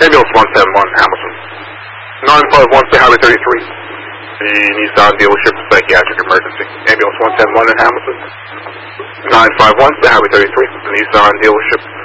Ambulance 171, Hamilton. 951, stay Highway 33. The Nissan dealership for psychiatric emergency. Ambulance 171 in Hamilton. 951, stay Highway 33. The Nissan dealership